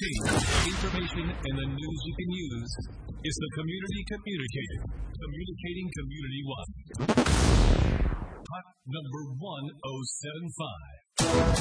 entertainment, information, and the news you can use. It's the Community Communicator, communicating community-wide. Hot number 1075.